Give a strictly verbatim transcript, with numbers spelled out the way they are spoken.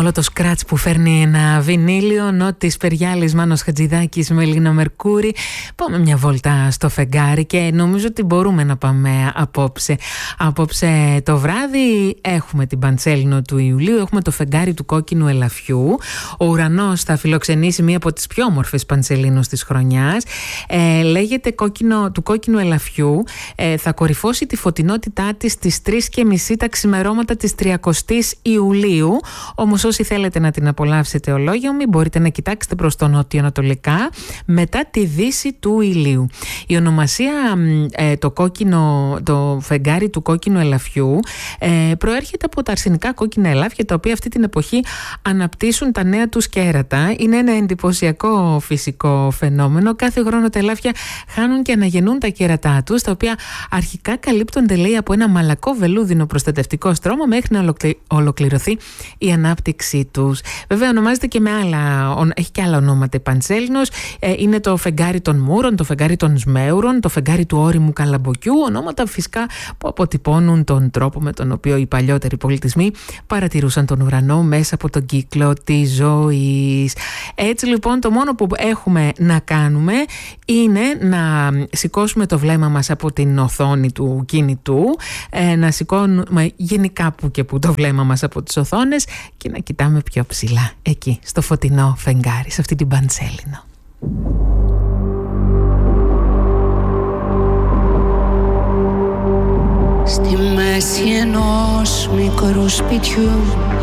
όλο το σκράτς που φέρνει ένα βινίλιο. Νότης Περιάλης, Μάνος Χατζηδάκης, Μελίνα Μερκούρη. Πάμε μια βόλτα στο φεγγάρι και νομίζω ότι μπορούμε να πάμε απόψε. Απόψε το βράδυ έχουμε την Παντσέλινο του Ιουλίου, έχουμε το φεγγάρι του κόκκινου ελαφιού. Ο ουρανός θα φιλοξενήσει μία από τις πιο όμορφες Παντσελίνους της χρονιάς. Ε, λέγεται κόκκινο, του κόκκινου ελαφιού. Ε, θα κορυφώσει τη φωτεινότητά της στις τρεις και μισή τα ξημερώματα της τριακοστής Ιουλίου. Όμως όσοι θέλετε να την απολαύσετε ολόγιομη, μπορείτε να κοιτάξετε προς το νότιο-ανατολικά μετά τη δύση του ηλίου. Η ονομασία ε, το, κόκκινο, το φεγγάρι του κόκκινου ελαφιού ε, προέρχεται από τα αρσενικά κόκκινα ελάφια, τα οποία αυτή την εποχή αναπτύσσουν τα νέα τους κέρατα. Είναι ένα εντυπωσιακό φυσικό φαινόμενο. Κάθε χρόνο τα ελάφια χάνουν και αναγεννούν τα κέρατά τους, τα οποία αρχικά καλύπτονται, λέει, από ένα μαλακό βελούδινο προστατευτικό στρώμα μέχρι να ολοκληρωθεί η ανάπτυξή τους. Βέβαια ονομάζεται και με άλλα, έχει και άλλα ονόματα η Παντσέλινος. Ε, είναι το φεγγάρι των Μούρων, το φεγγάρι των Σμέουρων, το φεγγάρι του όριμου Καλαμποκιού. Ονόματα φυσικά που αποτυπώνουν τον τρόπο με τον οποίο οι παλιότεροι πολιτισμοί παρατηρούσαν τον ουρανό μέσα από τον κύκλο της ζωής. Έτσι λοιπόν το μόνο που έχουμε να κάνουμε είναι να σηκώσουμε το βλέμμα μας από την οθόνη του κινητού, ε, να σηκώνουμε γενικά που και που το βλέμμα μας από τις οθόνες και να κοιτάμε πιο ψηλά, εκεί στο φωτεινό φεγγάρι, σε αυτή την Παντσέλινο. Στη μέση ενός μικρού σπιτιού